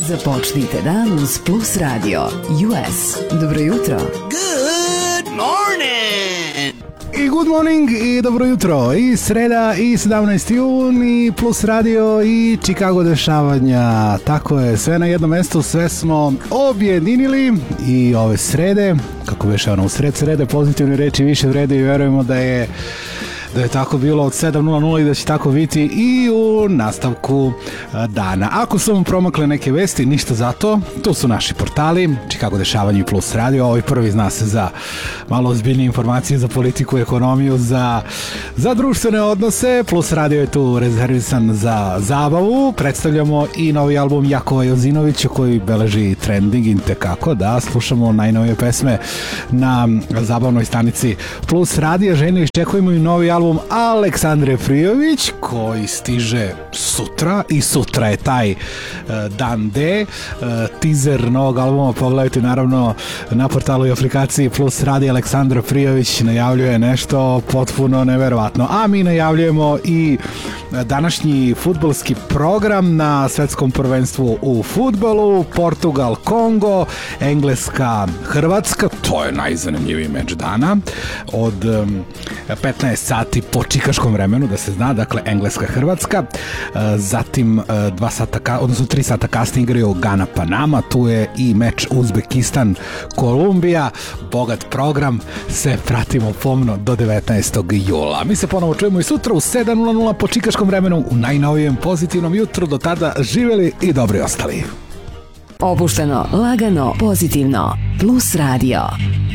Započnite dan uz Plus Radio US. Dobro jutro. Good morning. I good morning i dobro jutro. I sreda i 17. jun i Plus Radio i Chicago dešavanja. Tako je, sve na jednom mjestu, sve smo objedinili i ove srede, kako beše ono, u srede pozitivne reči više vrede i verujemo da je tako bilo od 7.00 i da će tako biti i u nastavku dana. Ako su vam promakle neke vesti, ništa zato, tu su naši portali, Chicago dešavanje i Plus Radio, ovaj prvi zna se za malo ozbiljnije informacije, za politiku, ekonomiju, za društvene odnose. Plus Radio je tu rezervisan za zabavu, predstavljamo i novi album Jakova Jozinovića koji beleži trending intekako, da slušamo najnovije pesme na zabavnoj stanici Plus Radio. Željno iščekujemo i novi album Aleksandre Frijović koji stiže sutra i sutra je taj dan D. Teaser novog albuma pogledajte naravno na portalu i aplikaciji Plus Radio. Aleksandra Frijović najavljuje nešto potpuno neverovatno, a mi najavljujemo i današnji fudbalski program na svetskom prvenstvu u fudbalu. Portugal, Kongo, Engleska, Hrvatska, to je najzanimljiviji meč dana od 15 sati po čikaškom vremenu, da se zna, dakle Engleska, Hrvatska, zatim 3 sata kasnije igraju Gana, Panama, tu je i meč Uzbekistan, Kolumbija, bogat program, sve pratimo pomno do 19. jula. Mi se ponovo čujemo i sutra u 7.00 po čikaškom vremenu u najnovijem pozitivnom jutru. Do tada živjeli i dobri ostali. Opušteno, lagano, pozitivno. Plus Radio.